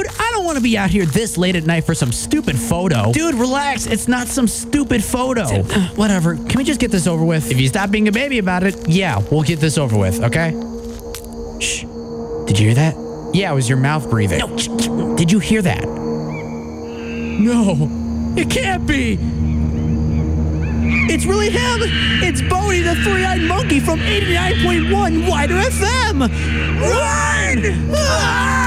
Dude, I don't want to be out here this late at night for some stupid photo. Dude, relax. It's not some stupid photo. Whatever. Can we just get this over with? If you stop being a baby about it, yeah, we'll get this over with, okay? Shh. Did you hear that? Yeah, it was your mouth breathing. No, did you hear that? No, it can't be. It's really him. It's Bodie, the three-eyed monkey from 89.1 Wider FM. Run! Ah!